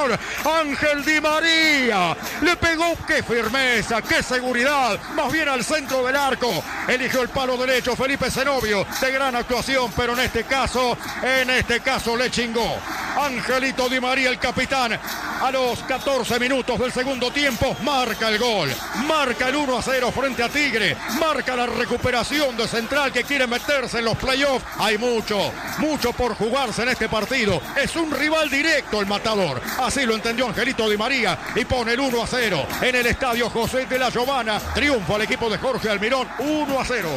gol. Ángel Di María le pegó, qué firmeza, qué seguridad, más bien al centro del arco. Eligió el palo derecho Felipe Zenobio, de gran actuación, pero en este caso le chingó. Angelito Di María, el capitán, a los 14 minutos del segundo tiempo, marca el gol, marca el 1-0 frente a Tigre, marca la recuperación de Central que quiere meterse en los playoffs. Hay mucho por jugarse en este partido. Es un rival directo el Matador, así lo entendió Angelito Di María, y pone el 1-0 en el estadio José de la Giovana. Triunfo al equipo de Jorge Almirón, 1-0.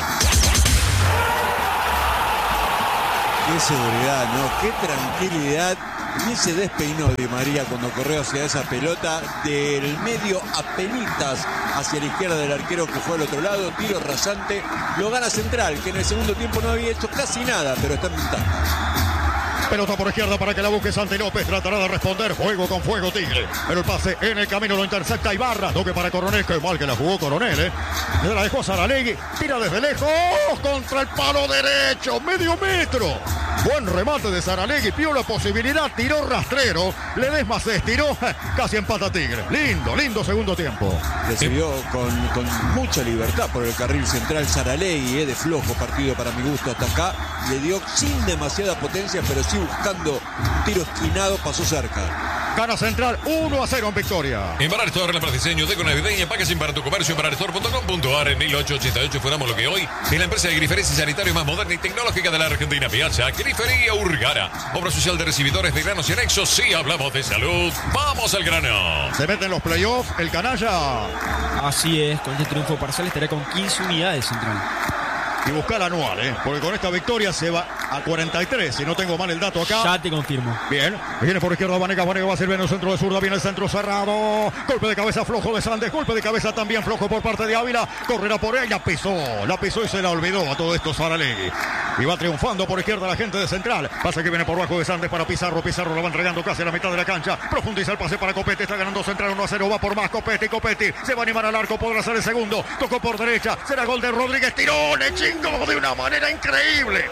Qué seguridad, ¿no? Qué tranquilidad. Ni se despeinó Di María cuando corrió hacia esa pelota del medio apenitas hacia la izquierda del arquero que fue al otro lado. Tiro rasante. Lo gana Central, que en el segundo tiempo no había hecho casi nada, pero está en ventaja. Pelota por izquierda para que la busque Santi López. Tratará de responder. Fuego con fuego Tigre. Pero el pase en el camino lo intercepta Ibarra. Toque para Coronel. Qué mal que la jugó Coronel, Se la dejó Saralegui. Tira desde lejos. Contra el palo derecho. Medio metro. Buen remate de Saralegui. Vio la posibilidad. Tiró rastrero. Ledesma se estiró. Casi empata Tigre. Lindo segundo tiempo. Recibió con mucha libertad por el carril central Saralegui. De flojo partido para mi gusto hasta acá. Le dio sin demasiada potencia, pero sí buscando un tiro esquinado, pasó cerca. Gana Central 1-0 en victoria. Embarar Store, la para diseño, deco navideña, packaging para tu comercio, embararstore.com.ar. En 1888 fundamos lo que hoy es la empresa de grifería y sanitario más moderna y tecnológica de la Argentina. Piazza Grifería Urgara. Obra social de recibidores de granos y anexos. Sí, hablamos de salud. ¡Vamos al grano! Se mete en los playoffs el canalla. Así es, con este triunfo parcial estará con 15 unidades Central. Y buscar anual, porque con esta victoria se va a 43, si no tengo mal el dato acá. Ya te confirmo. Bien, viene por izquierda Vanega va a servir en el centro de zurda, viene el centro cerrado. Golpe de cabeza flojo de Sandes, golpe de cabeza también flojo por parte de Ávila. Correrá por ella, la pisó y se la olvidó a todo esto Saralegui. Y va triunfando por izquierda la gente de Central. Pase que viene por bajo de Sandes para Pizarro lo va entregando casi a la mitad de la cancha. Profundiza el pase para Copetti, está ganando Central 1-0, va por más Copetti se va a animar al arco, podrá ser el segundo. Tocó por derecha, será gol de Rodríguez, tiró, le chingó de una manera increíble.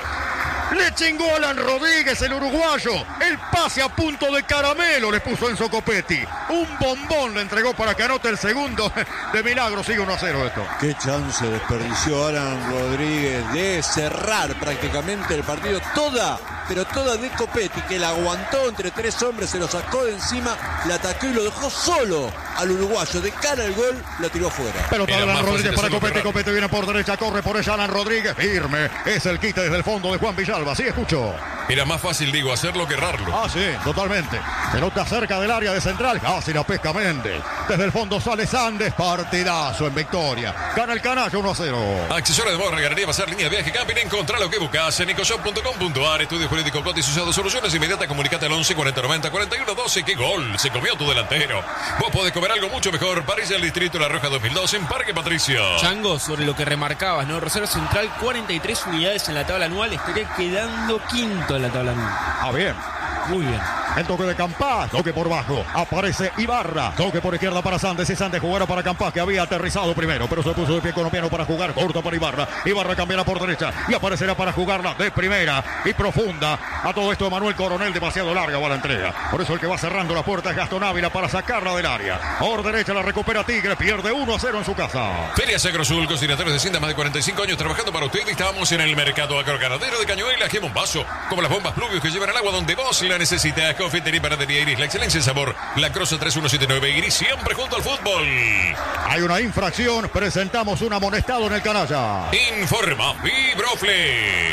Le chingó a Alan Rodríguez, el uruguayo. El pase a punto de caramelo le puso Enzo Copetti. Un bombón le entregó para que anote el segundo. De milagro sigue 1-0 esto. Qué chance desperdició Alan Rodríguez de cerrar prácticamente el partido. Pero toda de Copetti, que la aguantó entre tres hombres, se lo sacó de encima, la atacó y lo dejó solo al uruguayo. De cara al gol, la tiró fuera. Pelota de Alan Rodríguez para Copetti. Copetti viene por derecha, corre por ella Alan Rodríguez. Firme. Es el quite desde el fondo de Juan Villalba. Sí, escucho. Era más fácil, digo, hacerlo que errarlo. Ah, sí, totalmente. Pelota cerca del área de Central. Casi la pesca Méndez. Desde el fondo sale Sandes. Partidazo en victoria. Gana el canalla 1-0. Accesorio de moda, ganaría pasar línea de viaje camping. Encontrá lo que buscas en ecoshop.com.ar. Estudio jurídico cotizado. Soluciones inmediatas. Comunicate al 11 40 90 41 12. ¡Qué gol! Se comió tu delantero. Vos podés comer algo mucho mejor. París del Distrito La Roja 2002 en Parque Patricio. Chango, sobre lo que remarcabas, ¿no? Rosario Central, 43 unidades en la tabla anual. Estaría quedando quinto en la tabla anual. Ah, bien. Muy bien. El toque de Campás, toque por bajo, aparece Ibarra, toque por izquierda para Sandes, y Sandes jugará para Campás, que había aterrizado primero, pero se puso de pie colombiano para jugar, corta para Ibarra, Ibarra cambiará por derecha, y aparecerá para jugarla de primera y profunda. A todo esto Manuel Coronel, demasiado larga va la entrega, por eso el que va cerrando la puerta es Gastón Ávila para sacarla del área. Por derecha la recupera Tigre, pierde 1-0 en su casa. Feria Agrosul, cocinadores de Cinta, más de 45 años trabajando para usted. Estamos en el mercado agroganadero de Cañuelas, que Bombazo, como las bombas Pluvios que llevan el agua donde vos la necesitas. Confitería y panadería Iris, la excelencia en sabor. La Croce 3179 Iris, siempre junto al fútbol. Hay una infracción, presentamos un amonestado en el canalla. Informa Fibroflex.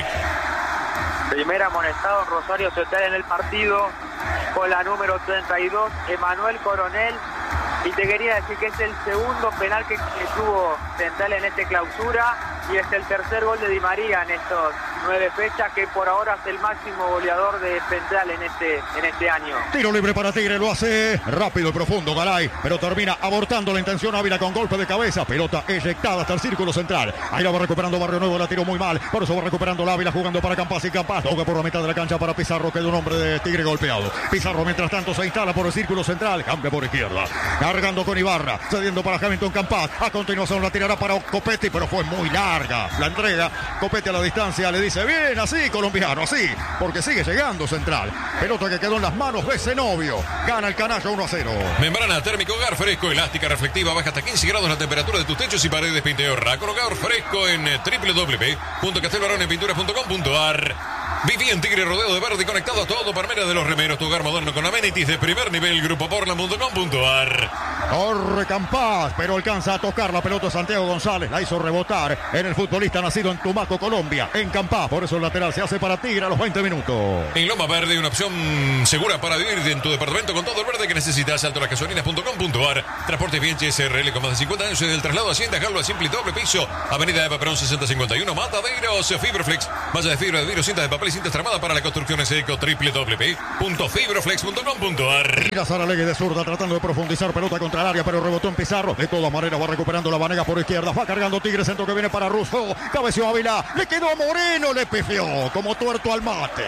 Primer amonestado en Rosario Central en el partido con la número 32, Emanuel Coronel. Y te quería decir que es el segundo penal que tuvo Central en esta clausura y es el tercer gol de Di María en estos 9 fechas, que por ahora es el máximo goleador de Central en este año. Tiro libre para Tigre, lo hace rápido y profundo Garay, pero termina abortando la intención Ávila con golpe de cabeza, pelota eyectada hasta el círculo central. Ahí la va recuperando Barrio Nuevo, la tiró muy mal, por eso va recuperando la Ávila, jugando para Campás y Campás, toca por la mitad de la cancha para Pizarro, queda un hombre de Tigre golpeado. Pizarro mientras tanto se instala por el círculo central, cambia por izquierda, cargando con Ibarra, cediendo para Hamilton Campás, a continuación la tirará para Copetti, pero fue muy larga la entrega. Copetti a la distancia le dice dice, bien así, colombiano, así, porque sigue llegando Central. Pelota que quedó en las manos de Zenobio. Gana el canalla 1-0. Membrana térmica Hogar Fresco, elástica, reflectiva, baja hasta 15 grados la temperatura de tus techos y paredes Pinteorra. Con Hogar Fresco en www.castelbaronepinturas.com.ar. Viví en Tigre, rodeo de verde, conectado a todo. Palmeras de los Remeros, tu hogar moderno con amenities de primer nivel. Grupoportland.com.ar. Corre Campas, pero alcanza a tocar la pelota Santiago González. La hizo rebotar en el futbolista nacido en Tumaco, Colombia. En Campas, por eso el lateral se hace para Tigre a los 20 minutos. En Loma Verde, una opción segura para vivir en tu departamento con todo el verde que necesitas. Altolasgasolinas.com.ar. Transporte bien SRL con más de 50 años del traslado Hacienda, Jalva, simple y doble piso. Avenida Eva Perón 6051, Mataderos. Fibroflex, malla de fibra de vidrio, cintas de papel y cintas tramadas para la construcción seco. www.fibroflex.com.ar. Mira Saralegui de zurda tratando de profundizar, pelota contra el área, pero rebotó en Pizarro. De todas maneras va recuperando la Vanega por izquierda. Va cargando Tigre, centro que viene para Russo. Cabeció Ávila, le quedó a Moreno, le pifió como tuerto al mate.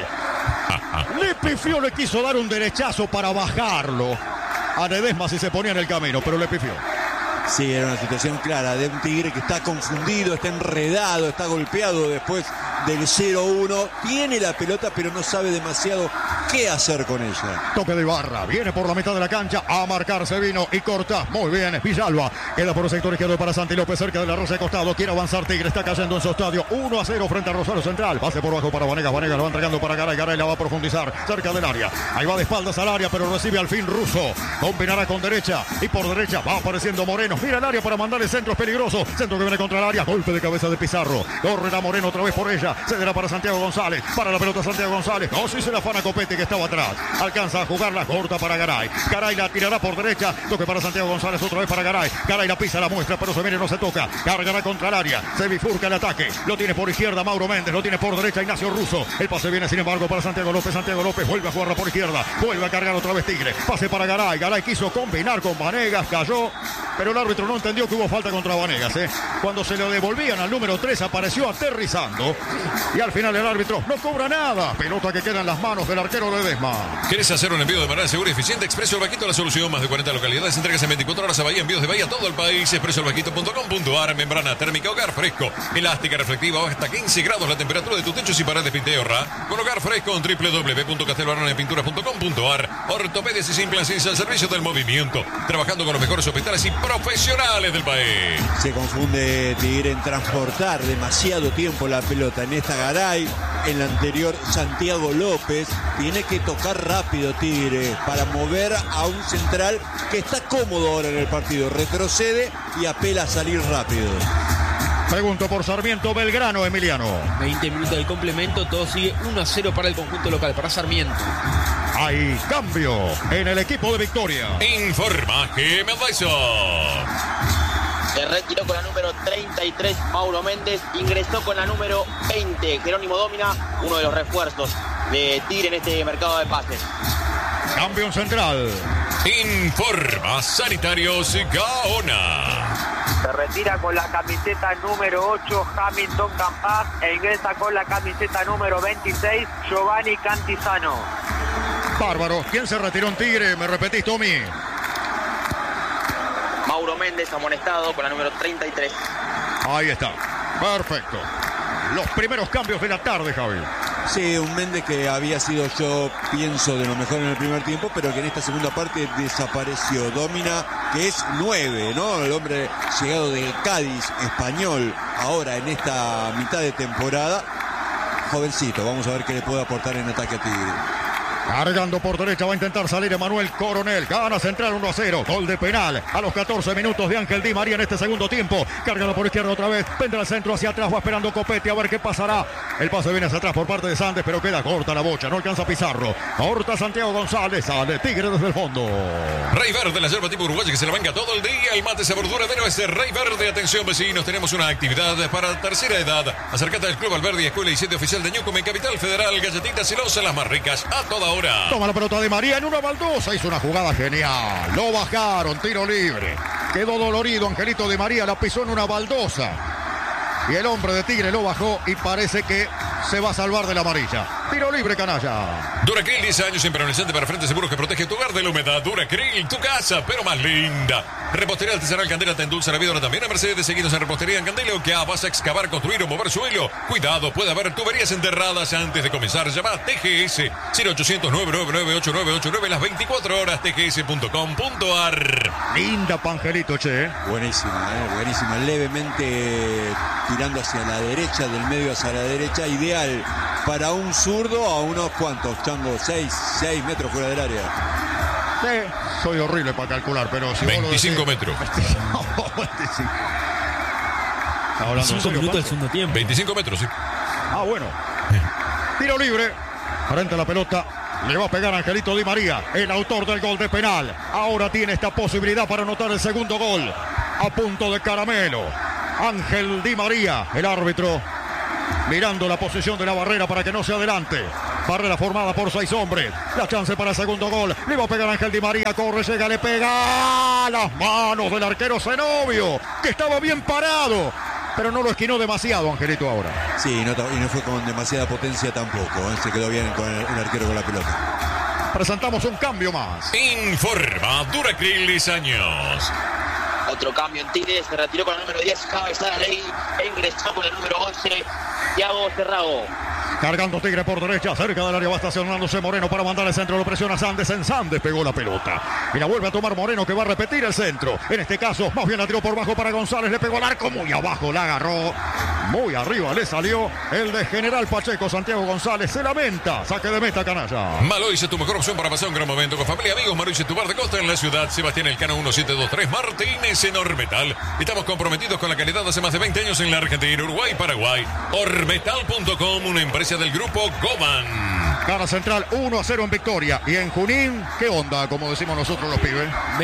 Le pifió, le quiso dar un derechazo para bajarlo a Ledesma si se ponía en el camino, pero le pifió. Sí, era una situación clara de un Tigre que está confundido, está enredado, está golpeado después del 0-1. Tiene la pelota, pero no sabe demasiado qué hacer con ella. Toque de Ibarra, viene por la mitad de la cancha a marcarse, vino y corta. Muy bien, Villalba. Queda por el sector izquierdo para Santi López, cerca de la rosa de costado. Quiere avanzar Tigre, está cayendo en su estadio. 1-0 frente a Rosario Central. Pase por abajo para Vanega. Vanega lo va entregando para Garay. Garay la va a profundizar cerca del área. Ahí va de espaldas al área, pero recibe al fin Russo. Combinará con derecha y por derecha va apareciendo Moreno. Mira el área para mandar el centro, es peligroso. Centro que viene contra el área. Golpe de cabeza de Pizarro. Correrá Moreno otra vez por ella. Cederá para Santiago González. Para la pelota Santiago González. No, si se la afana Copete que estaba atrás. Alcanza a jugarla corta para Garay. Garay la tirará por derecha. Toque para Santiago González otra vez para Garay. Garay la pisa, la muestra, pero se viene, no se toca. Cargará contra el área. Se bifurca el ataque. Lo tiene por izquierda Mauro Méndez. Lo tiene por derecha Ignacio Russo. El pase viene sin embargo para Santiago López. Santiago López vuelve a jugarla por izquierda. Vuelve a cargar otra vez Tigre. Pase para Garay. Garay quiso combinar con Vanegas. Cayó. Pero el árbitro no entendió que hubo falta contra Vanegas. Cuando se lo devolvían al número 3 apareció aterrizando. Y al final el árbitro no cobra nada. Pelota que queda en las manos del arquero Ledesma. ¿Quieres hacer un envío de manera segura y eficiente? Expreso El Vaquito, la solución. Más de 40 localidades. Entregas en 24 horas a Bahía. Envíos de Bahía a todo el país. Expresoelvaquito.com.ar. Membrana térmica Hogar Fresco. Elástica, reflectiva. Baja hasta 15 grados la temperatura de tus techos y paredes Pinteorra. Con Hogar Fresco en www.castelbaronepinturas.com.ar. Ortopedias y implantes al servicio del movimiento. Trabajando con los mejores hospitales y profesionales del país. Se confunde Tigre en transportar demasiado tiempo la pelota. En esta Garay, en la anterior Santiago López. Tiene que tocar rápido Tigre para mover a un central que está cómodo ahora en el partido. Retrocede y apela a salir rápido. Pregunto por Sarmiento Belgrano, Emiliano. 20 minutos del complemento, todo sigue 1-0 para el conjunto local, para Sarmiento. Hay cambio en el equipo de Victoria. Informa Jiménez Dyson. Se retiró con la número 33 Mauro Méndez, ingresó con la número 20 Jerónimo Domina, uno de los refuerzos de Tigre en este mercado de pases. Cambio en central. Informa Sanitarios Gaona. Se retira con la camiseta número 8 Hamilton Campas e ingresa con la camiseta número 26 Giovanni Cantizano. Bárbaro. ¿Quién se retiró en Tigre? ¿Me repetís, Tommy? Mauro Méndez amonestado con la número 33. Ahí está. Perfecto. Los primeros cambios de la tarde, Javi. Sí, un Méndez que había sido, yo pienso, de lo mejor en el primer tiempo, pero que en esta segunda parte desapareció. Domina, que es 9, ¿no? El hombre llegado del Cádiz, español, ahora en esta mitad de temporada. Jovencito, vamos a ver qué le puede aportar en ataque a Tigre. Cargando por derecha va a intentar salir Emanuel Coronel. Gana Central 1-0. Gol de penal a los 14 minutos de Ángel Di María en este segundo tiempo. Cargando por izquierda otra vez. Vendrá al centro hacia atrás. Va esperando Copete a ver qué pasará. El pase viene hacia atrás por parte de Sandes, pero queda corta la bocha. No alcanza Pizarro. Corta Santiago González. Sale Tigre desde el fondo. Rey Verde, la yerba tipo uruguaya que se la venga todo el día. El mate sabor duradero es Rey Verde. Atención, vecinos. Tenemos una actividad para tercera edad. Acércate al Club Alberdi, Escuela y Sitio Oficial de Ñucum en Capital Federal. Galletitas Silosas, las más ricas a toda hora. Toma la pelota de María en una baldosa. Hizo una jugada genial. Lo bajaron. Tiro libre. Quedó dolorido. Angelito Di María la pisó en una baldosa. Y el hombre de Tigre lo bajó y parece que se va a salvar de la amarilla. Tiro libre, canalla. Duracril, 10 años impermeabilizante para frente seguro que protege tu hogar de la humedad. Duracril, tu casa, pero más linda. Repostería Artesanal Candela te endulza la vida. Ahora también a Mercedes. Seguidos en Repostería en Candela. ¿O qué? ¿Vas a excavar, construir o mover suelo? Cuidado, puede haber tuberías enterradas antes de comenzar. Llama a TGS 0800 999 8989 las 24 horas tgs.com.ar. Linda Pangelito, che. Buenísima, buenísima. Levemente tirando hacia la derecha, del medio hacia la derecha. Ideal para un zurdo a unos cuantos, Chango, 6 metros fuera del área. Sí, soy horrible para calcular, pero si 25 metros. 25. 5 minutos del segundo tiempo. 25 metros, sí. Ah, bueno. Tiro libre. Frente a la pelota. Le va a pegar Angelito Di María, el autor del gol de penal. Ahora tiene esta posibilidad para anotar el segundo gol. A punto de caramelo. Ángel Di María, el árbitro, mirando la posición de la barrera para que no se adelante. Barrera formada por 6 hombres. La chance para el segundo gol. Le va a pegar Ángel Di María. Corre, llega, le pega a las manos del arquero Zenobio, que estaba bien parado, pero no lo esquinó demasiado, Angelito, ahora. Sí, y no fue con demasiada potencia tampoco. Se quedó bien con el arquero con la pelota. Presentamos un cambio más. Informa Duracril, 10 años. Otro cambio en Tigre, se retiró con el número 10, Cabeza Ley, e ingresó con el número 11, Thiago Cerrado. Cargando Tigre por derecha, cerca del área va estacionándose Moreno para mandar el centro, lo presiona Sandes, en Sandes pegó la pelota. Y la vuelve a tomar Moreno, que va a repetir el centro. En este caso, más bien la tiró por bajo para González, le pegó al arco, muy abajo la agarró. Muy arriba le salió el de General Pacheco, Santiago González, se lamenta, saque de meta, canalla. Maloise, tu mejor opción para pasar un gran momento con familia, amigos. Maloise, tu bar de costa en la ciudad. Sebastián Elcano 1723 Martínez en Ormetal. Estamos comprometidos con la calidad hace más de 20 años en la Argentina, Uruguay y Paraguay. Ormetal.com, una empresa del grupo Goban. Gana Central 1-0 en victoria. Y en Junín, ¿qué onda? Como decimos nosotros los pibes.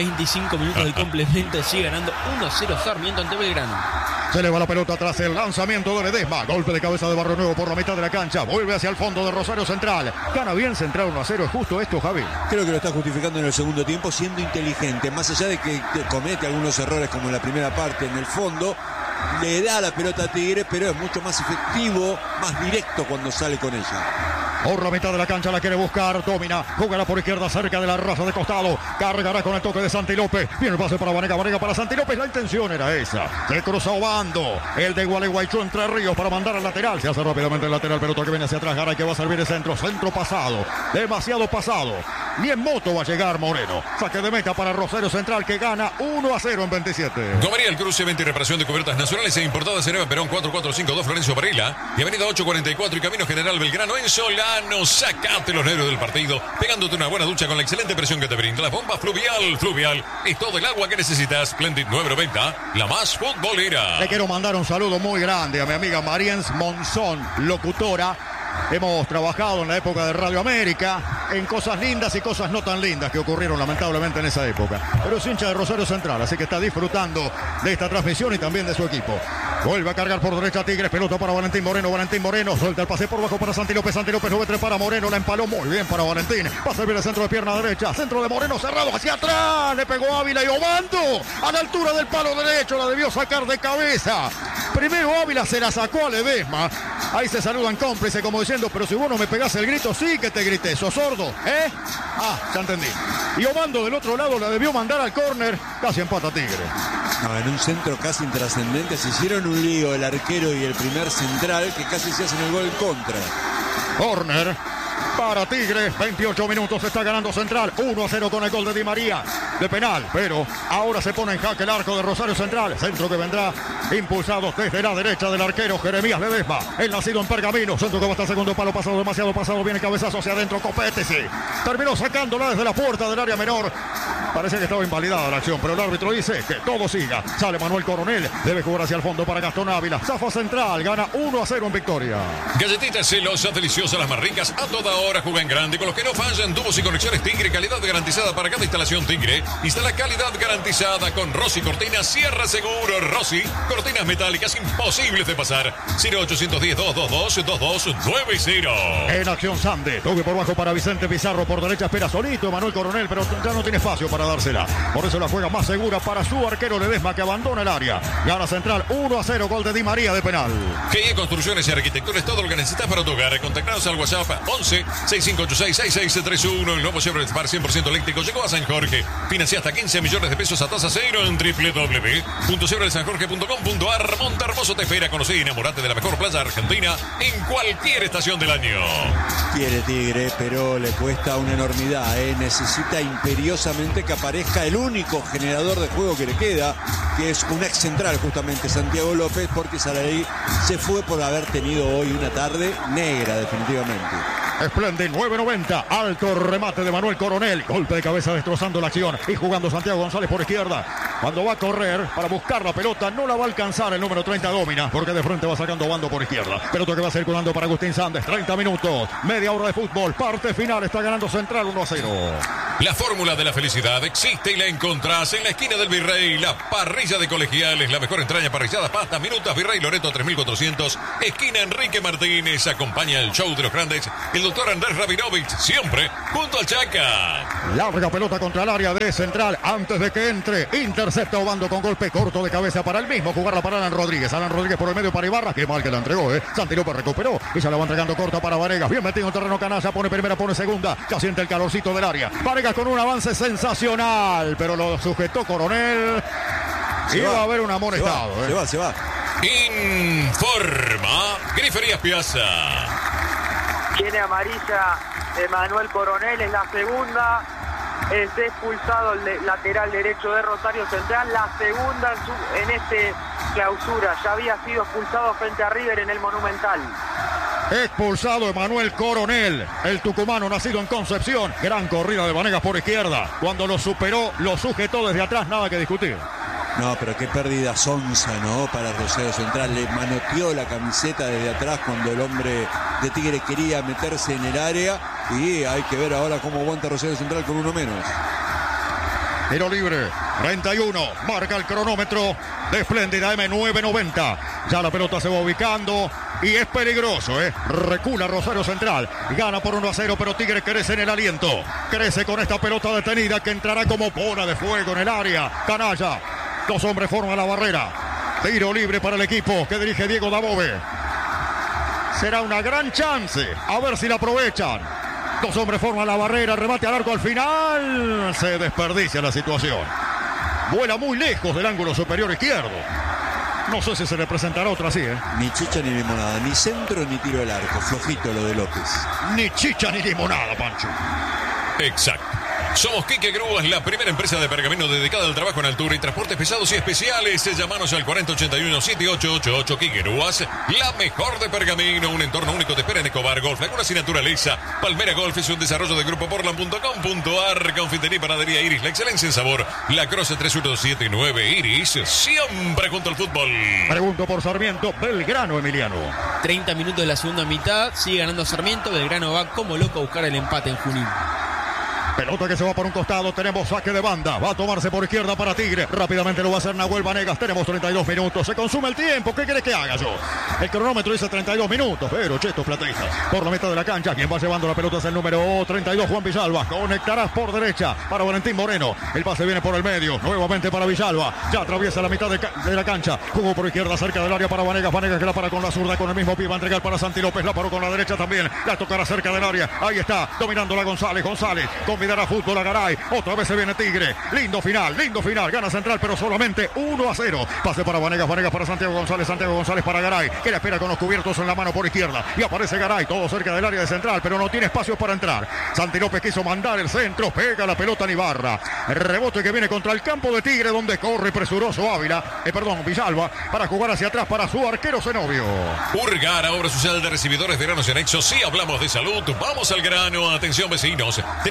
25 minutos del complemento, sigue ganando 1-0 Sarmiento ante Belgrano. Se le va la pelota tras el lanzamiento de Ledesma. Golpe de cabeza de Barrio Nuevo por la mitad de la cancha. Vuelve hacia el fondo de Rosario Central. Gana bien Central 1-0. ¿Es justo esto, Javi? Creo que lo está justificando en el segundo tiempo, siendo inteligente. Más allá de que comete algunos errores como en la primera parte, en el fondo le da la pelota a Tigre, pero es mucho más efectivo, más directo cuando sale con ella. Por la mitad de la cancha la quiere buscar, domina, jugará por izquierda cerca de la raza de costado, cargará con el toque de Santi López, viene el pase para Vanega, Vanega para Santi López, la intención era esa, se cruza Obando, el de Gualeguaychú Entre Ríos para mandar al lateral, se hace rápidamente el lateral, pelota que viene hacia atrás, Garay que va a servir el centro, centro pasado, demasiado pasado, ni en moto va a llegar Moreno, saque de meta para Rosario Central que gana 1-0 en 27. Gomería, el cruce, venta y reparación de cubiertas nacionales e importadas en Eva Perón 4452 Florencio Varela y avenida 844 y Camino General Belgrano en Solano. Sacate los nervios del partido, pegándote una buena ducha con la excelente presión que te brinda la bomba Fluvial. Fluvial es todo el agua que necesitas. Splendid 990, la más futbolera. Le quiero mandar un saludo muy grande a mi amiga Mariens Monzón, locutora. Hemos trabajado en la época de Radio América en cosas lindas y cosas no tan lindas que ocurrieron lamentablemente en esa época. Pero es hincha de Rosario Central, así que está disfrutando de esta transmisión y también de su equipo. Vuelve a cargar por derecha Tigres, pelota para Valentín Moreno, suelta el pase por bajo para Santi López lo ve para Moreno, la empaló muy bien para Valentín, va a servir el centro de pierna derecha, centro de Moreno cerrado hacia atrás, le pegó Ávila y Obando a la altura del palo derecho, la debió sacar de cabeza. Primero Ávila se la sacó a Ledesma, ahí se saludan cómplices como diciendo, pero si vos no me pegás el grito, sí que te grité, sos sordo, ¿eh? Ah, ya entendí. Y Obando del otro lado la debió mandar al córner, casi empata Tigre. No, en un centro casi intrascendente se hicieron un lío el arquero y el primer central que casi se hacen el gol en contra. Corner para Tigre, 28 minutos, está ganando Central, 1-0 con el gol de Di María de penal, pero ahora se pone en jaque el arco de Rosario Central, centro que vendrá impulsado desde la derecha del arquero Jeremías Ledesma, el nacido en Pergamino, centro que va hasta el segundo palo, pasado demasiado pasado, viene cabezazo hacia adentro, Copete, terminó sacándola desde la puerta del área menor. Parece que estaba invalidada la acción, pero el árbitro dice que todo siga. Sale Manuel Coronel, debe jugar hacia el fondo para Gastón Ávila. Zafa Central, gana 1-0 en victoria. Galletitas celosas, deliciosas, las más ricas, a toda Ahora juega en grande con los que no fallan. Tubos y conexiones Tigre, calidad garantizada para cada instalación Tigre. Instala calidad garantizada con Rossi Cortinas, cierra seguro. Rossi, cortinas metálicas imposibles de pasar. 0810-222-2290. En acción Sande, toque por bajo para Vicente Pizarro, por derecha espera solito Emanuel Coronel, pero ya no tiene espacio para dársela. Por eso la juega más segura para su arquero Ledesma, que abandona el área. Gana Central 1-0, gol de Di María de penal. GE Construcciones y Arquitectura es todo lo que necesitas para tu hogar. Contactanos al WhatsApp 11-6586-6631. El nuevo Chevrolet Spark 100% eléctrico llegó a San Jorge. Financia hasta 15 millones de pesos a tasa cero en www.chevroletsanjorge.com.ar. Montermoso te espera. Conocí y enamorate de la mejor playa argentina en cualquier estación del año. Quiere Tigre, pero le cuesta una enormidad, ¿eh? Necesita imperiosamente que aparezca el único generador de juego que le queda, que es un ex central, justamente Santiago López, porque Saraley se fue por haber tenido hoy una tarde negra, definitivamente. Espléndido, 9.90, alto remate de Manuel Coronel, golpe de cabeza destrozando la acción y jugando Santiago González por izquierda. Cuando va a correr para buscar la pelota, no la va a alcanzar el número 30 Domina, porque de frente va sacando bando por izquierda. Pelota que va circulando para Agustín Sandes, 30 minutos, media hora de fútbol, parte final, está ganando Central 1-0. La fórmula de la felicidad existe y la encontrás en la esquina del Virrey, la parrilla de Colegiales, la mejor entraña parrillada, pastas, minutas, Virrey Loreto 3400, esquina Enrique Martínez. Acompaña el show de los grandes, el doctor Andrés Rabinovich, siempre junto al Chaca. Larga pelota contra el área de Central, antes de que entre, intercepta Obando con golpe corto de cabeza para el mismo, jugarla para Alan Rodríguez por el medio para Ibarra, qué mal que la entregó, Santi López recuperó, y se la va entregando corta para Varegas, bien metido en terreno canalla, pone primera, pone segunda, ya siente el calorcito del área, Varegas con un avance sensacional, pero lo sujetó Coronel, y va a haber un amonestado. Se va. Informa Griferías Piazza. Tiene amarilla Emanuel Coronel, es la segunda. Es expulsado el lateral derecho de Rosario Central, la segunda en este clausura. Ya había sido expulsado frente a River en el Monumental. Expulsado Emanuel Coronel, el tucumano nacido en Concepción. Gran corrida de Vanegas por izquierda. Cuando lo superó, lo sujetó desde atrás, nada que discutir. No, pero qué pérdida sonsa, ¿no? Para Rosario Central. Le manoteó la camiseta desde atrás cuando el hombre de Tigre quería meterse en el área. Y hay que ver ahora cómo aguanta Rosario Central con uno menos. Tiro libre, 31, marca el cronómetro de Espléndida M990. Ya la pelota se va ubicando y es peligroso, Recula Rosario Central, gana por 1-0, pero Tigre crece en el aliento. Crece con esta pelota detenida que entrará como bola de fuego en el área. Canalla, dos hombres forman la barrera. Tiro libre para el equipo que dirige Diego Dabove. Será una gran chance, a ver si la aprovechan. Dos hombres forman la barrera, remate al arco al final. Se desperdicia la situación. Vuela muy lejos del ángulo superior izquierdo. No sé si se le presentará otra así, Ni chicha ni limonada, ni centro ni tiro al arco. Flojito lo de López. Ni chicha ni limonada, Pancho. Exacto. Somos Quique Grúas, la primera empresa de pergamino dedicada al trabajo en altura y transportes pesados y especiales. Llámanos al 4081-7888. Quique Grúas, la mejor de pergamino. Un entorno único te espera en Escobar Golf, Lagunas y Naturaleza. Palmera Golf es un desarrollo de grupoportland.com.ar. Confitería y panadería Iris, la excelencia en sabor. La Croce 3179 Iris, siempre junto al fútbol. Pregunto por Sarmiento, Belgrano, Emiliano. 30 minutos de la segunda mitad, sigue ganando Sarmiento. Belgrano va como loco a buscar el empate en Junín. Pelota que se va por un costado, tenemos saque de banda, va a tomarse por izquierda para Tigre, rápidamente lo va a hacer Nahuel Vanegas, tenemos 32 minutos, se consume el tiempo, ¿qué querés que haga yo? El cronómetro dice 32 minutos, pero chetos plateístas, por la mitad de la cancha, quien va llevando la pelota es el número 32, Juan Villalba, conectarás por derecha para Valentín Moreno, el pase viene por el medio, nuevamente para Villalba, ya atraviesa la mitad de la cancha, jugó por izquierda cerca del área para Vanegas, Vanegas que la para con la zurda, con el mismo pie, va a entregar para Santi López, la paró con la derecha también, la tocará cerca del área, ahí está, dominando la González, dará fútbol a Garay, otra vez se viene Tigre, lindo final, gana Central pero solamente 1-0, pase para Vanegas para Santiago González para Garay, que la espera con los cubiertos en la mano por izquierda, y aparece Garay, todo cerca del área de Central, pero no tiene espacios para entrar, Santi López quiso mandar el centro, pega la pelota en Ibarra, rebote que viene contra el campo de Tigre, donde corre presuroso Villalba, para jugar hacia atrás para su arquero Zenobio. Urgara, obra social de recibidores de granos y anexos, si hablamos de salud, vamos al grano, atención vecinos, tenemos una actividad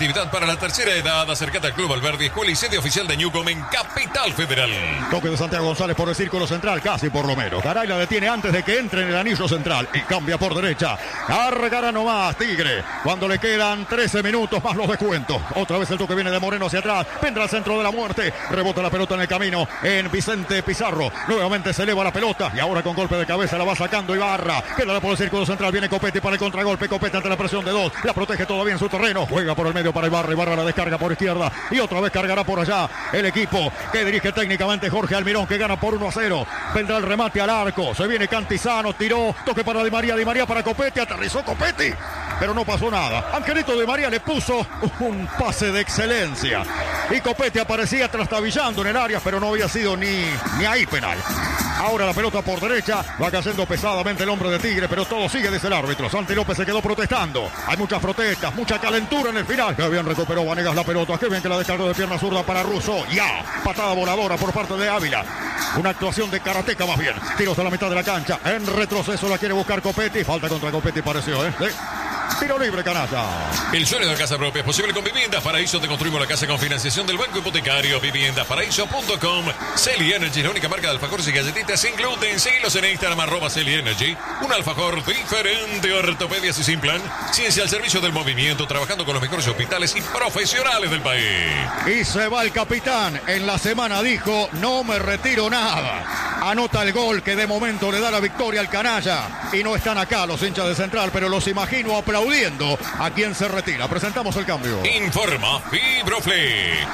actividad para la tercera edad. Acércate al Club Alberdi, escuela y sede oficial de Newcom en Capital Federal. Toque de Santiago González por el círculo central, casi por lo menos. Garay la detiene antes de que entre en el anillo central y cambia por derecha. Cargará nomás Tigre cuando le quedan 13 minutos más los descuentos. Otra vez el toque viene de Moreno hacia atrás. Vendrá al centro de la muerte. Rebota la pelota en el camino en Vicente Pizarro. Nuevamente se eleva la pelota y ahora con golpe de cabeza la va sacando Ibarra. Queda por el círculo central. Viene Copetti para el contragolpe. Copetti ante la presión de dos. La protege todavía en su terreno. Juega por el medio para Ibarra. Ibarra la descarga por izquierda. Y otra vez cargará por allá el equipo que dirige técnicamente Jorge Almirón, que gana por 1-0. Vendrá el remate al arco. Se viene Cantizano. Tiró. Toque para Di María. Di María para Copetti. Aterrizó Copetti, pero no pasó nada. Angelito Di María le puso un pase de excelencia. Y Copetti aparecía trastabillando en el área, pero no había sido ni ahí penal. Ahora la pelota por derecha, va cayendo pesadamente el hombre de Tigre, pero todo sigue, dice el árbitro. Santi López se quedó protestando. Hay muchas protestas, mucha calentura en el final. Qué bien recuperó Vanegas la pelota. Qué bien que la descargó de pierna zurda para Russo. Ya, patada voladora por parte de Ávila. Una actuación de karateca más bien. Tiros a la mitad de la cancha. En retroceso la quiere buscar Copetti. Falta contra Copetti pareció, ¿eh? Tiro libre, canalla. El sueño de casa propia es posible con Viviendas Paraíso. Te construimos la casa con financiación del Banco Hipotecario. Viviendasparaíso.com. Celi Energy, la única marca de alfajores y galletitas sin gluten. Síguelos en Instagram, @Celi Energy. Un alfajor diferente, ortopedias y sin plan. Ciencia al servicio del movimiento, trabajando con los mejores hospitales y profesionales del país. Y se va el capitán. En la semana dijo, no me retiro nada. Anota el gol que de momento le da la victoria al canalla. Y no están acá los hinchas de Central, pero los imagino aplaudiendo a quien se retira. Presentamos el cambio. Informa Fibroflex.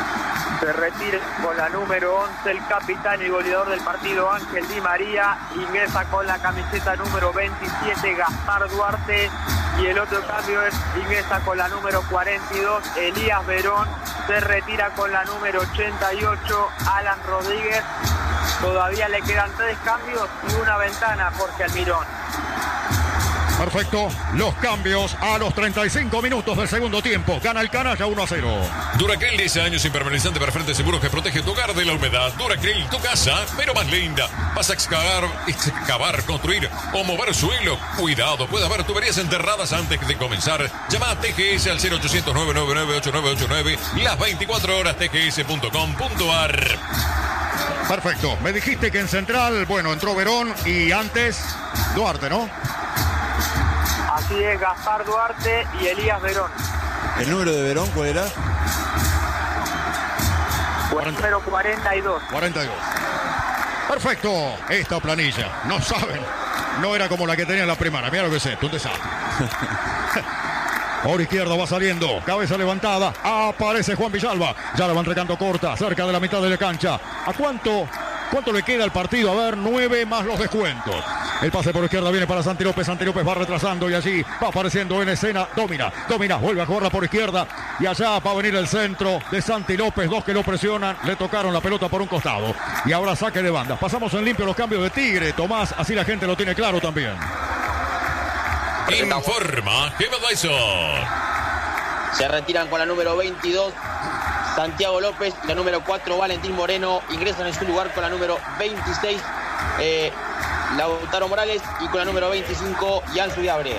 Se retira con la número 11 el capitán y goleador del partido Ángel Di María. Ingresa con la camiseta número 27 Gaspar Duarte. Y el otro cambio es ingresa con la número 42 Elías Verón. Se retira con la número 88 Alan Rodríguez. Todavía le quedan 3 cambios y una ventana a Jorge Almirón. Perfecto, los cambios a los 35 minutos del segundo tiempo. Gana el canalla 1-0. Duracril, 10 años impermeabilizante para frentes seguros que protege tu hogar de la humedad. Duracril, tu casa, pero más linda. Vas a excavar, construir o mover suelo. Cuidado, puede haber tuberías enterradas antes de comenzar. Llama a TGS al 0800 999 8989 y las 24 horas tgs.com.ar. Perfecto, me dijiste que en Central, bueno, entró Verón y antes Duarte, ¿no? Así es, Gaspar Duarte y Elías Verón. ¿El número de Verón cuál era? Número 42. 42. Perfecto, esta planilla, no saben, no era como la que tenía en la primaria, mira lo que es esto, un desastre. Por izquierda va saliendo, cabeza levantada, aparece Juan Villalba, ya la van entregando corta, cerca de la mitad de la cancha. ¿A cuánto le queda el partido? A ver, 9 más los descuentos. El pase por izquierda viene para Santi López va retrasando y allí va apareciendo en escena, domina, vuelve a jugarla por izquierda y allá va a venir el centro de Santi López, 2 que lo presionan, le tocaron la pelota por un costado y ahora saque de banda. Pasamos en limpio los cambios de Tigre, Tomás, así la gente lo tiene claro también. Informa Gemadaiso. Se retiran con la número 22 Santiago López, la número 4 Valentín Moreno, ingresan en su lugar con la número 26 Lautaro Morales y con la número 25 Yansu Diabre.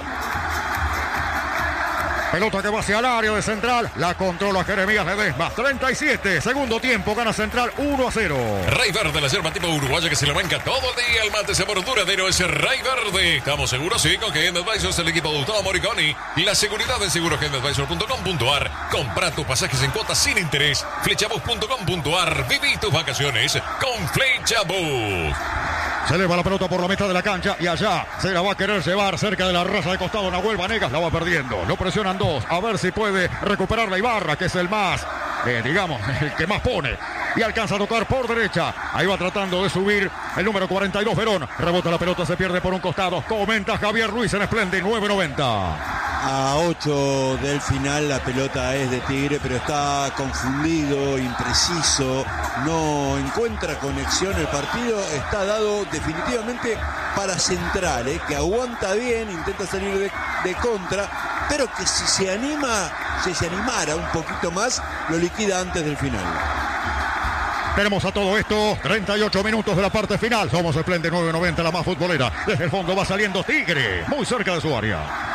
Pelota que va hacia el área de Central, la controla Jeremías Ledesma. 37, segundo tiempo, gana Central 1-0. Ray Verde, la yerba tipo uruguaya que se le banca todo el día. El mate sabor duradero es Ray Verde. Estamos seguros, sí, con que Advisors, el equipo de Gustavo Moriconi. Y la seguridad en seguroadvisor.com.ar. Compra tus pasajes en cuotas sin interés. Flechabus.com.ar. Viví tus vacaciones con Flechabus. Se eleva la pelota por la mitad de la cancha y allá se la va a querer llevar cerca de la raza de costado Nahuel Vanegas, la va perdiendo. Lo presionan 2, a ver si puede recuperar la Ibarra, que es el más, el que más pone. Y alcanza a tocar por derecha. Ahí va tratando de subir el número 42 Verón. Rebota la pelota, se pierde por un costado. Comenta Javier Ruiz en Splendid 990. A 8 del final la pelota es de Tigre, pero está confundido, impreciso, no encuentra conexión el partido, está dado definitivamente para Central, que aguanta bien, intenta salir de contra, pero que si se animara un poquito más, lo liquida antes del final. Tenemos a todo esto 38 minutos de la parte final. Somos Splendid 990, la más futbolera. Desde el fondo va saliendo Tigre, muy cerca de su área.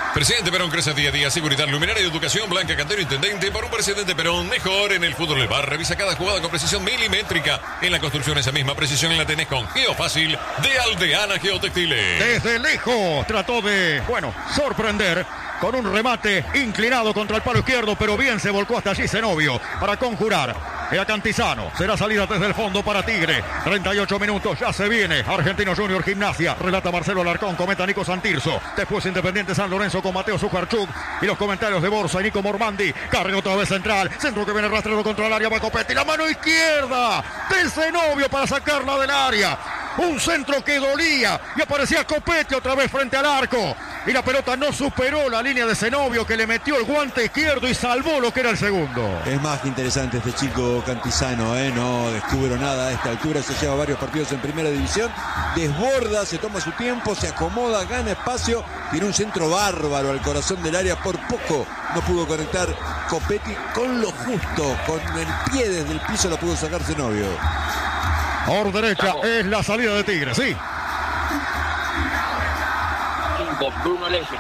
Presidente Perón crece día a día. Seguridad, luminaria y educación. Blanca Cantero, intendente. Por un presidente Perón mejor en el fútbol del bar. Revisa cada jugada con precisión milimétrica. En la construcción esa misma precisión la tenés con Geofácil de Aldeana Geotextiles. Desde lejos trató de, sorprender con un remate inclinado contra el palo izquierdo, pero bien se volcó hasta allí Zenobio para conjurar. Era Cantizano, será salida desde el fondo para Tigre. 38 minutos, ya se viene. Argentino Junior Gimnasia, relata Marcelo Alarcón, comenta Nico Santirso. Después Independiente San Lorenzo con Mateo Sujarchuk. Y los comentarios de Borsa y Nico Mormandi. Carga otra vez central, centro que viene rastrero contra el área, va Copetti. La mano izquierda de Zenobio para sacarla del área. Un centro que dolía y aparecía Copetti otra vez frente al arco. Y la pelota no superó la línea de Zenobio, que le metió el guante izquierdo y salvó lo que era el segundo. Es más que interesante este chico Cantizano, no descubro nada a esta altura. Se lleva varios partidos en primera división. Desborda, se toma su tiempo, se acomoda, gana espacio. Tiene un centro bárbaro al corazón del área. Por poco no pudo conectar Copetti con lo justo. Con el pie desde el piso la pudo sacar Zenobio. Por derecha es la salida de Tigre, sí. Bruno Leyes.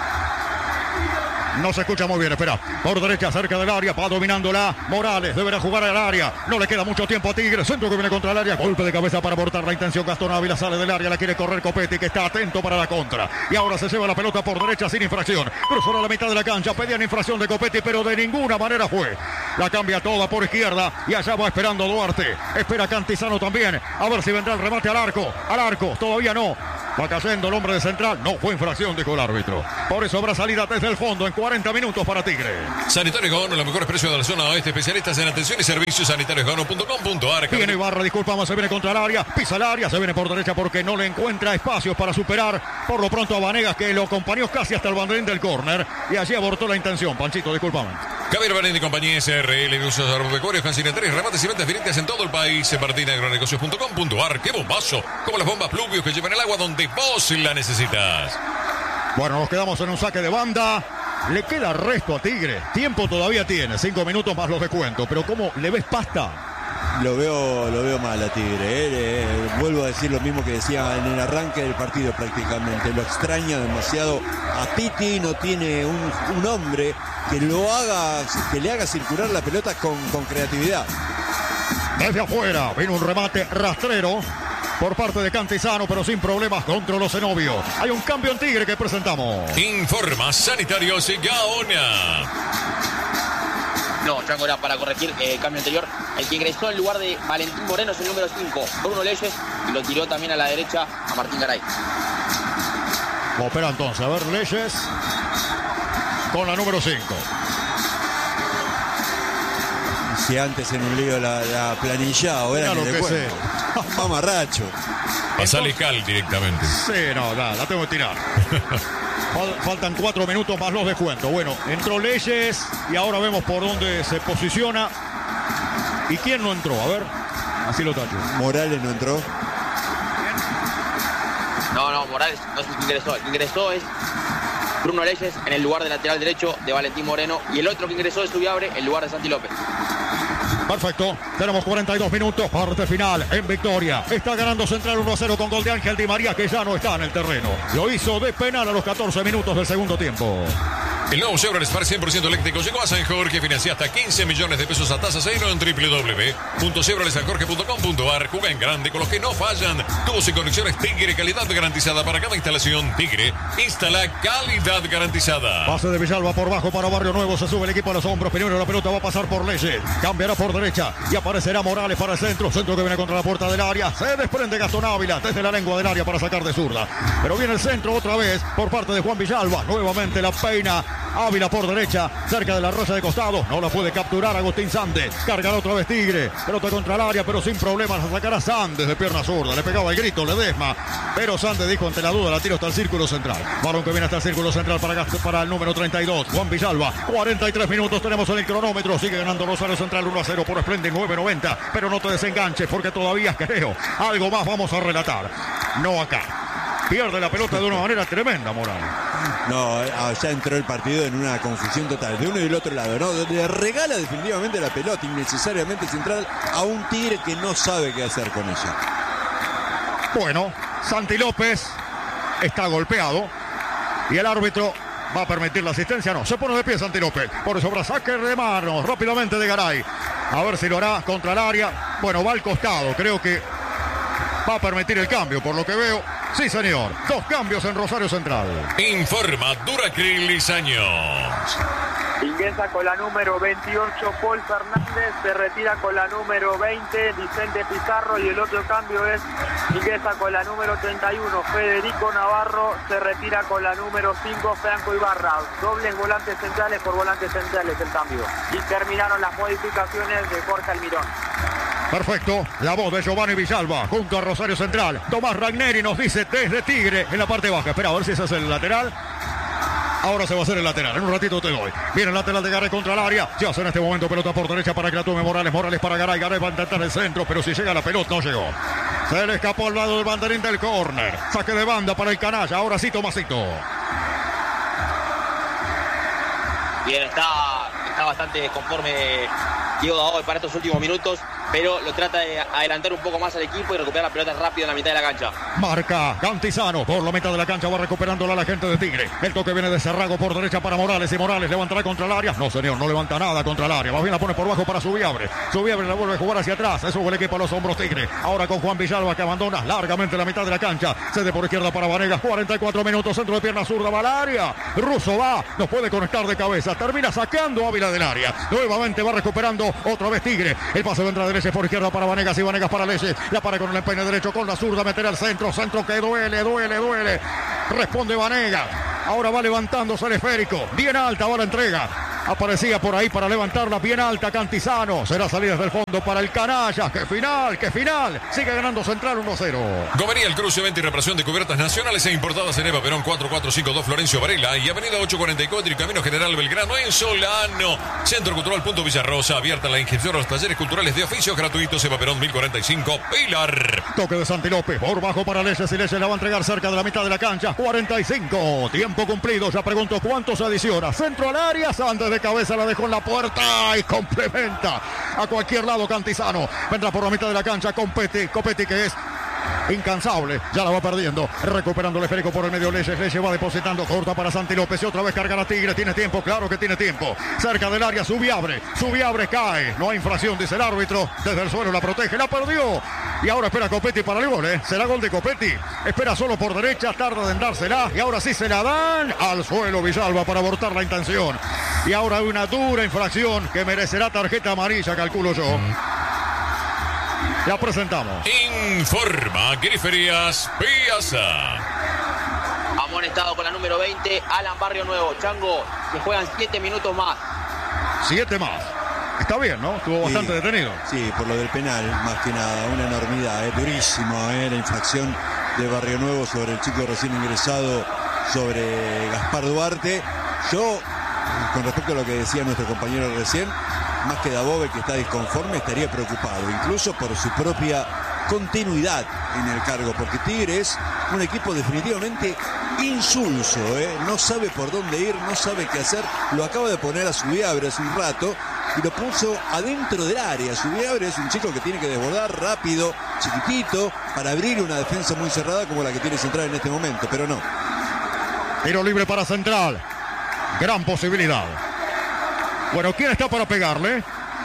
No se escucha muy bien, espera. Por derecha, cerca del área, va dominándola. Morales deberá jugar al área. No le queda mucho tiempo a Tigre. Centro que viene contra el área. Golpe de cabeza para abortar la intención. Gastón Ávila sale del área. La quiere correr Copetti, que está atento para la contra. Y ahora se lleva la pelota por derecha sin infracción. Cruzó a la mitad de la cancha. Pedían infracción de Copetti, pero de ninguna manera fue. La cambia toda por izquierda. Y allá va esperando Duarte. Espera Cantizano también. A ver si vendrá el remate al arco. Al arco. Todavía no. Va cayendo el hombre de central. No fue infracción, dijo el árbitro. Por eso habrá salida desde el fondo en 40 minutos para Tigre. Sanitario Gano, los mejores precios de la zona oeste. Especialistas en atención y servicios. sanitariosgano.com.ar. Viene Ibarra, disculpamos, se viene contra el área. Pisa el área, se viene por derecha porque no le encuentra espacios para superar. Por lo pronto a Vanegas, que lo acompañó casi hasta el banderín del córner. Y allí abortó la intención. Panchito, disculpame. Javier Vanendi y compañía SRL de usos agropecuarios, consignatarios, remates y ventas directas en todo el país. Martinagronegocios.com.ar. ¡Qué bombazo! Como las bombas Pluvius que llevan el agua donde vos la necesitas. Bueno, nos quedamos en un saque de banda. Le queda resto a Tigre. Tiempo todavía tiene. 5 minutos más los descuentos. Pero ¿cómo le ves pasta? Lo veo mal a Tigre. Vuelvo a decir lo mismo que decía en el arranque del partido prácticamente. Lo extraña demasiado a Pitti. No tiene un hombre que le haga circular la pelota con creatividad. Desde afuera vino un remate rastrero por parte de Cantizano, pero sin problemas, controló Zenobio. Hay un cambio en Tigre que presentamos. Informa Sanitarios y Gaona. No, Chango, era para corregir el cambio anterior. El que ingresó en lugar de Valentín Moreno es el número 5, Bruno Leyes, y lo tiró también a la derecha a Martín Garay. Opera entonces, a ver, Leyes con la número 5. Si antes en un lío la planilla, ahora lo que sé. Mamarracho. Pasale cal directamente. Sí, no, la tengo que tirar. Faltan 4 minutos más los descuentos. Bueno, entró Leyes y ahora vemos por dónde se posiciona. ¿Y quién no entró? A ver, así lo tacho. Morales no entró. No, Morales no sé si ingresó. El que ingresó es Bruno Leyes en el lugar de lateral derecho de Valentín Moreno. Y el otro que ingresó es Subiabre en lugar de Santi López. Perfecto, tenemos 42 minutos, parte final en victoria. Está ganando Central 1-0 con gol de Ángel Di María, que ya no está en el terreno. Lo hizo de penal a los 14 minutos del segundo tiempo. El nuevo Chevrolet Spark 100% eléctrico llegó a San Jorge, financia hasta 15 millones de pesos a tasa cero en www.chevroletsanjorge.com.ar. Juega en grande con los que no fallan. Tubos y conexiones Tigre, calidad garantizada para cada instalación. Tigre, instala calidad garantizada. Pase de Villalba por bajo para Barrio Nuevo, se sube el equipo a los hombros. Primero la pelota va a pasar por Leyes, cambiará por derecha y aparecerá Morales para el centro que viene contra la puerta del área. Se desprende Gastón Ávila desde la lengua del área para sacar de zurda. Pero viene el centro otra vez por parte de Juan Villalba. Nuevamente la peina Ávila por derecha, cerca de la raya de costado. No la puede capturar Agustín Sandes. Cargará otra vez Tigre. Pelota contra el área, pero sin problemas. La sacará Sandes de pierna zurda. Le pegaba el grito Ledesma. Pero Sandes dijo ante la duda, la tiro hasta el círculo central. Balón que viene hasta el círculo central para el número 32. Juan Villalba. 43 minutos tenemos en el cronómetro. Sigue ganando Rosario Central 1-0 por Splendid 9.90. Pero no te desenganches porque todavía creo. Algo más vamos a relatar. No acá. Pierde la pelota de una manera tremenda, Morales. No, ya entró el partido en una confusión total, de uno y del otro lado, ¿no? Le regala definitivamente la pelota innecesariamente Central a un Tigre que no sabe qué hacer con ella. Bueno, Santi López está golpeado y el árbitro ¿Va a permitir la asistencia? No. Se pone de pie Santi López. Por eso habrá saque de mano rápidamente de Garay. A ver si lo hará contra el área. Bueno, va al costado. Creo que va a permitir el cambio, por lo que veo. Sí, señor. 2 cambios en Rosario Central. Informa Duracril Lizaño. Ingresa con la número 28 Paul Fernández, se retira con la número 20 Vicente Pizarro y el otro cambio es ingresa con la número 31 Federico Navarro, se retira con la número 5 Franco Ibarra. Dobles volantes centrales por volantes centrales el cambio. Y terminaron las modificaciones de Jorge Almirón. Perfecto, la voz de Giovanni Villalba junto a Rosario Central. Tomás Ragneri nos dice desde Tigre en la parte baja. Espera a ver si ese es el lateral. Ahora se va a hacer el lateral, en un ratito te doy. Viene el lateral de Garay contra el área. Se hace en este momento pelota por derecha para que la tome Morales. Morales para Garay. Garay va a intentar el centro, pero si llega la pelota no llegó. Se le escapó al lado del banderín del córner. Saque de banda para el canalla. Ahora sí, Tomasito. Bien, está bastante conforme Diego Daobe para estos últimos minutos, pero lo trata de adelantar un poco más al equipo y recuperar la pelota rápido en la mitad de la cancha. Marca Cantizano por la mitad de la cancha, va recuperándola la gente de Tigre. El toque viene de Cerrago por derecha para Morales y Morales levantará contra el área. No, señor, no levanta nada contra el área. Más bien la pone por bajo para Subiabre. Subiabre la vuelve a jugar hacia atrás. Eso el equipo a los hombros Tigre. Ahora con Juan Villalba que abandona largamente la mitad de la cancha. Cede por izquierda para Vanegas. 44 minutos, centro de pierna zurda va al área. Russo va, nos puede conectar de cabeza. Termina sacando Ávila del área. Nuevamente va recuperando otra vez Tigre. El pase vendrá de Leche por izquierda para Vanegas y Vanegas para Leche. La para con el empeine derecho con la zurda. Meter al centro. Centro que duele. Responde Vanegas. Ahora va levantándose el esférico. Bien alta va la entrega. Aparecía por ahí para levantarla bien alta Cantizano. Será salida desde el fondo para el canalla. ¡Qué final! Sigue ganando Central 1-0. Gomería el cruce, venta y reparación de cubiertas nacionales e importadas en Eva Perón 4452 Florencio Varela y Avenida 844 y Camino General Belgrano en Solano. Centro Cultural Punto Villarrosa. Abierta la inscripción a los talleres culturales de oficios gratuitos. Eva Perón 1045 Pilar. Toque de Santi López. Por bajo para Leyes y Leyes la va a entregar cerca de la mitad de la cancha. 45. Tiempo cumplido. Ya pregunto cuánto se adiciona. Centro al área. Santos de cabeza la dejó en la puerta y complementa a cualquier lado Cantizano. Vendrá por la mitad de la cancha Copetti que es incansable, ya la va perdiendo, recuperando el esférico por el medio Leyes va depositando, corta para Santi López y otra vez carga la Tigre, tiene tiempo, claro que tiene tiempo, cerca del área Subiabre cae, no hay infracción dice el árbitro, desde el suelo la protege, la perdió y ahora espera Copetti para el gol, será gol de Copetti, espera solo por derecha, tarda en dársela y ahora sí se la dan al suelo Villalba para abortar la intención y ahora hay una dura infracción que merecerá tarjeta amarilla, calculo yo. La presentamos. Informa Griferías Piazza. Amonestado con la número 20, Alan Barrio Nuevo. Chango, que juegan 7 minutos más. 7 más. Está bien, ¿no? Estuvo bastante detenido. Sí, por lo del penal, más que nada. Una enormidad, durísimo, la infracción de Barrio Nuevo sobre el chico recién ingresado, sobre Gaspar Duarte. Yo, con respecto a lo que decía nuestro compañero recién, más que Dabove, que está disconforme, estaría preocupado, incluso por su propia continuidad en el cargo, porque Tigre es un equipo definitivamente insulso, no sabe por dónde ir, no sabe qué hacer, lo acaba de poner a Subiabre hace un rato y lo puso adentro del área. Subiabre es un chico que tiene que desbordar rápido, chiquitito, para abrir una defensa muy cerrada como la que tiene Central en este momento, pero no. Tiro libre para Central, gran posibilidad. Bueno, ¿quién está para pegarle?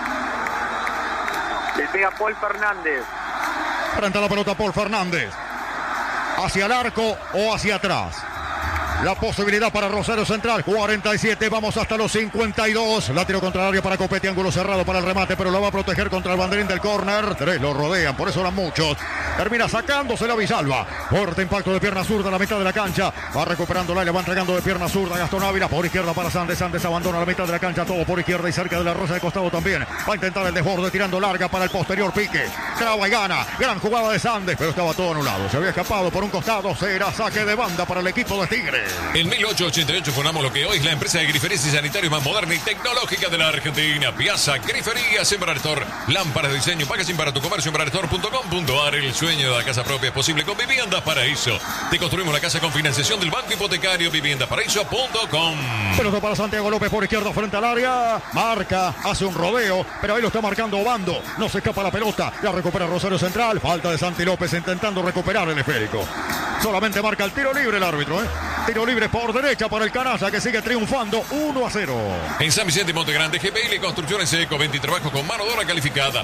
Le pega Paul Fernández. Frente a la pelota Paul Fernández. Hacia el arco o hacia atrás. La posibilidad para Rosario Central, 47, vamos hasta los 52. La tiro contra el área para Copetti, ángulo cerrado para el remate, pero lo va a proteger contra el banderín del córner. 3 lo rodean, por eso eran muchos. Termina sacándose la Villalba. Fuerte impacto de pierna zurda a la mitad de la cancha. Va recuperándola y le va entregando de pierna zurda Gastón Ávila. Por izquierda para Sandes. Sandes abandona la mitad de la cancha, todo por izquierda y cerca de la rosa de costado también. Va a intentar el desborde tirando larga para el posterior pique. Traba y gana. Gran jugada de Sandes, pero estaba todo anulado. Se había escapado por un costado. Será saque de banda para el equipo de Tigre. En 1888 fundamos lo que hoy es la empresa de griferías y sanitarios más moderna y tecnológica de la Argentina. Piazza Griferías en Baraltor. Lámparas de diseño, packaging para tu comercio en baraltor.com.ar. El sueño de la casa propia es posible con Viviendas Paraíso. Te construimos la casa con financiación del Banco Hipotecario. Viviendasparaíso.com. Pelota para Santiago López por izquierda frente al área. Marca, hace un rodeo, pero ahí lo está marcando Obando. No se escapa la pelota. La recupera Rosario Central. Falta de Santi López intentando recuperar el esférico. Solamente marca el tiro libre el árbitro, Tiro libre por derecha para el Canalla, que sigue triunfando 1-0. En San Vicente y Monte Grande, GPL Construcciones Eco, 20 y trabajo con mano de obra calificada.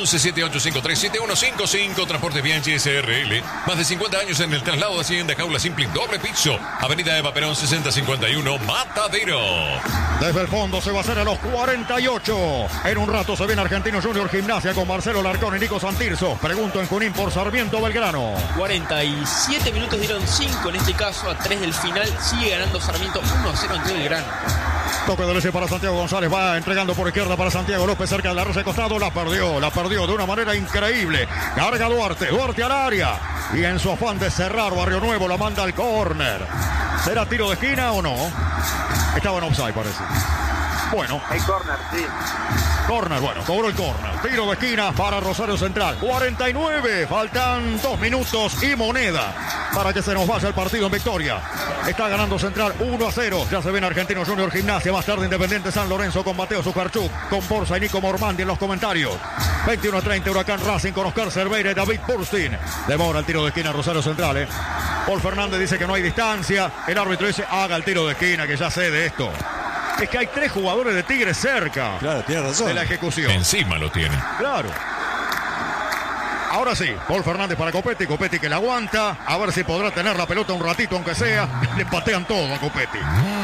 1178537155, Transportes Bianchi SRL. Más de 50 años en el traslado de Hacienda, jaula simple, doble piso. Avenida Eva Perón 6051, Matadero. Desde el fondo se va a hacer a los 48. En un rato se viene Argentino Junior Gimnasia con Marcelo Larcón y Nico Santirso. Pregunto en Junín por Sarmiento Belgrano. 47 minutos dieron 5 en este caso, a 3 del final. Sigue ganando Sarmiento 1-0 ante Belgrano. Toque de leche para Santiago González. Va entregando por izquierda para Santiago López cerca de la raya de costado. La perdió de una manera increíble. Carga Duarte al área. Y en su afán de cerrar Barrio Nuevo la manda al córner. ¿Será tiro de esquina o no? Estaba en offside, parece. Bueno. El córner, sí. Córner, bueno, cobró el córner. Tiro de esquina para Rosario Central. 49, faltan 2 minutos y moneda para que se nos vaya el partido en victoria. Está ganando Central 1-0. Ya se viene Argentino Junior Gimnasia. Más tarde Independiente San Lorenzo con Mateo Zucarchuk, con Borsa y Nico Mormandi en los comentarios. 21-30 Huracán Racing con Oscar Cerveira y David Burstin. Demora el tiro de esquina Rosario Central. Paul Fernández dice que no hay distancia. El árbitro dice haga el tiro de esquina, que ya sé de esto. Es que hay 3 jugadores de Tigre cerca. Claro, tiene razón. De la ejecución. Encima lo tiene. Claro. Ahora sí, Paul Fernández para Copetti. Copetti que la aguanta. A ver si podrá tener la pelota un ratito, aunque sea. Le patean todo a Copetti.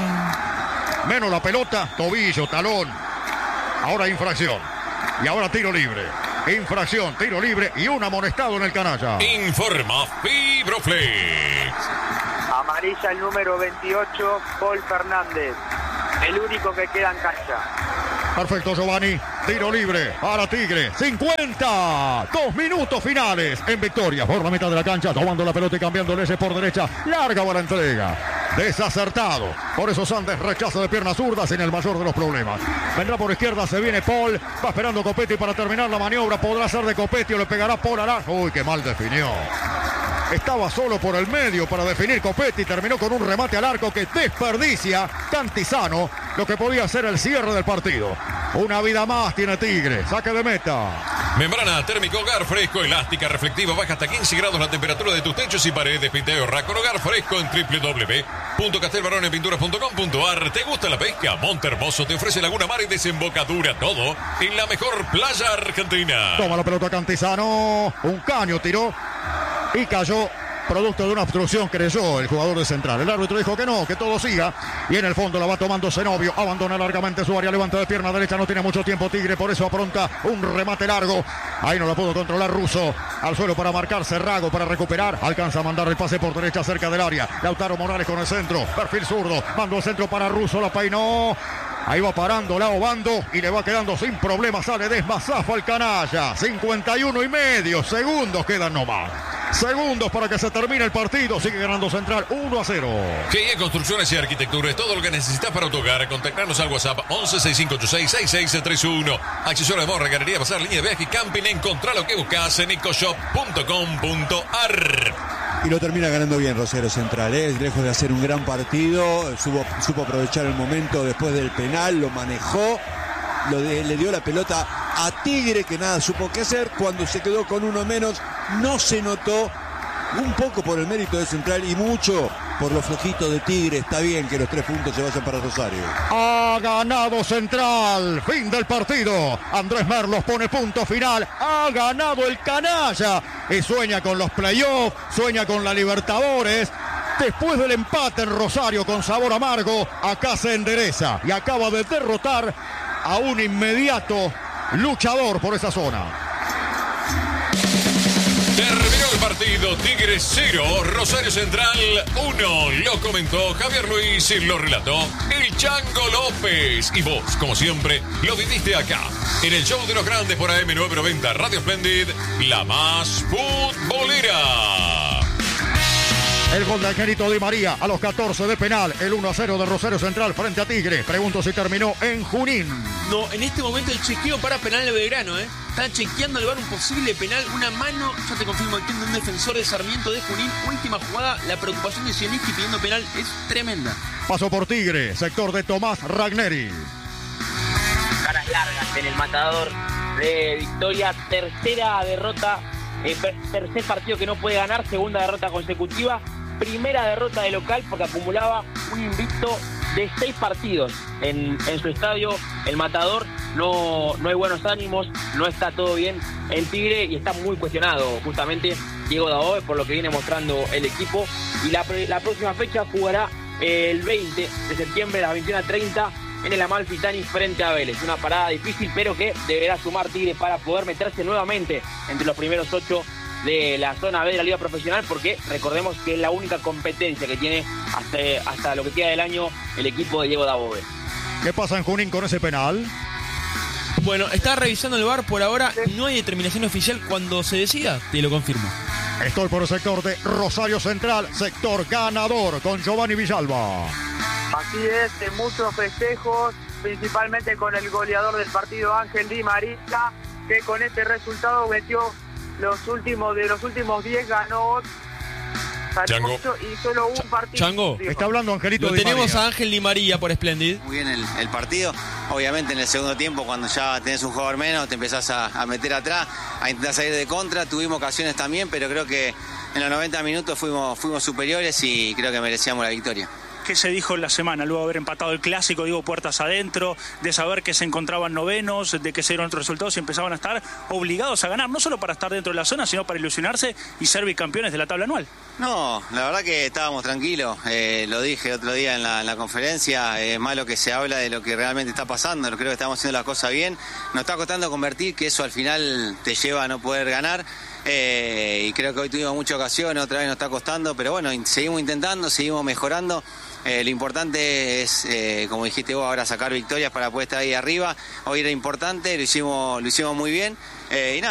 Menos la pelota, tobillo, talón. Ahora infracción. Y ahora tiro libre. Infracción, tiro libre y un amonestado en el Canalla. Informa Fibroflex. Amarilla el número 28, Paul Fernández. El único que queda en cancha. Perfecto, Giovanni. Tiro libre para Tigre. 50. 2 minutos finales en victoria. Por la mitad de la cancha, tomando la pelota y cambiando leyes por derecha. Larga para la entrega. Desacertado. Por eso Sandes rechaza de pierna zurda sin el mayor de los problemas. Vendrá por izquierda, se viene Paul. Va esperando Copetti para terminar la maniobra. Podrá ser de Copetti o le pegará Paul Arás. Uy, qué mal definió. Estaba solo por el medio para definir Copetti. Terminó con un remate al arco que desperdicia Cantizano lo que podía ser el cierre del partido. Una vida más tiene Tigre. Saque de meta. Membrana térmico Hogar Fresco, elástica, reflectiva, baja hasta 15 grados la temperatura de tus techos y paredes. Pinta y ahorra con Hogar Fresco en www.castelbaronepinturas.com.ar. ¿Te gusta la pesca? Monte Hermoso te ofrece Laguna Mar y desembocadura. Todo en la mejor playa argentina. Toma la pelota Cantizano. Un caño tiró y cayó. Producto de una obstrucción, creyó el jugador de Central. El árbitro dijo que no, que todo siga. Y en el fondo la va tomando Zenobio. Abandona largamente su área. Levanta de pierna derecha. No tiene mucho tiempo Tigre. Por eso apronta un remate largo. Ahí no lo pudo controlar Russo. Al suelo para marcar Cerrago para recuperar. Alcanza a mandar el pase por derecha cerca del área. Lautaro Morales con el centro. Perfil zurdo. Mandó el centro para Russo. La peinó. Ahí va parando Lao Bando y le va quedando sin problema. Sale desmazazo al Canalla. 51,5 segundos quedan nomás. Segundos para que se termine el partido. Sigue ganando Central 1-0. GIE Construcciones y Arquitectura es todo lo que necesitas para tu hogar. Contactarnos al WhatsApp 1165866631. Accesorios de morra, galería, pasar, línea de viaje y camping. Encontrá lo que buscas en ecoshop.com.ar. Y lo termina ganando bien Rosario Central, ¿eh? Lejos de hacer un gran partido, supo aprovechar el momento después del penal, lo manejó, le dio la pelota a Tigre, que nada supo qué hacer. Cuando se quedó con uno menos, no se notó, un poco por el mérito de Central y mucho por lo flojito de Tigre. Está bien que los 3 puntos se vayan para Rosario. Ha ganado Central. Fin del partido. Andrés Merlos pone punto final. Ha ganado el Canalla. Y sueña con los playoffs. Sueña con la Libertadores. Después del empate en Rosario con sabor amargo, acá se endereza. Y acaba de derrotar a un inmediato luchador por esa zona. Terminó el partido, Tigres 0, Rosario Central 1. Lo comentó Javier Luis y lo relató el Chango López. Y vos, como siempre, lo viviste acá, en el show de los grandes por AM990 Radio Splendid, la más futbolera. El gol de Angelito Di María a los 14 de penal. El 1-0 de Rosario Central frente a Tigre. Pregunto si terminó en Junín. No, en este momento el chequeo para penal de Belgrano, ¿eh? Están chequeando el VAR un posible penal. Una mano, ya te confirmo, aquí de un defensor de Sarmiento de Junín. Última jugada, la preocupación de Sioniski pidiendo penal es tremenda. Pasó por Tigre, sector de Tomás Ragneri. Caras largas en el matador de Victoria. Tercera derrota, tercer partido que no puede ganar, segunda derrota consecutiva. primera derrota de local porque acumulaba un invicto de 6 partidos en su estadio, el Matador. No hay buenos ánimos, no está todo bien en Tigre y está muy cuestionado justamente Diego Dabove por lo que viene mostrando el equipo. Y la próxima fecha jugará el 20 de septiembre a las 21:30 en el Amalfitani frente a Vélez. Una parada difícil, pero que deberá sumar Tigre para poder meterse nuevamente entre los primeros 8 de la zona B de la Liga Profesional, porque recordemos que es la única competencia que tiene hasta lo que queda del año el equipo de Diego Dabove. ¿Qué pasa en Junín con ese penal? Bueno, está revisando el VAR, por ahora no hay determinación oficial. Cuando se decida, te lo confirmo. Estoy por el sector de Rosario Central, sector ganador con Giovanni Villalba. Así es, muchos festejos, principalmente con el goleador del partido, Ángel Di María, que con este resultado metió los últimos 10, ganó Chango. y solo un partido. Chango, está hablando Angelito lo Di tenemos María. a Ángel Di María por Splendid. Muy bien el partido. Obviamente en el segundo tiempo, cuando ya tenés un jugador menos, te empezás a meter atrás, a intentar salir de contra. Tuvimos ocasiones también, pero creo que en los 90 minutos fuimos superiores y creo que merecíamos la victoria. ¿Qué se dijo en la semana luego de haber empatado el clásico, digo, puertas adentro, de saber que se encontraban novenos, de que se dieron otros resultados y empezaban a estar obligados a ganar, no solo para estar dentro de la zona, sino para ilusionarse y ser bicampeones de la tabla anual? No, la verdad que estábamos tranquilos, lo dije otro día en la conferencia, es malo que se habla de lo que realmente está pasando, creo que estamos haciendo las cosas bien, nos está costando convertir, que eso al final te lleva a no poder ganar. Y creo que hoy tuvimos muchas ocasiones, otra vez nos está costando, pero bueno, seguimos intentando, seguimos mejorando. Lo importante es, como dijiste vos, ahora sacar victorias para poder estar ahí arriba. Hoy era importante, lo hicimos muy bien y nada.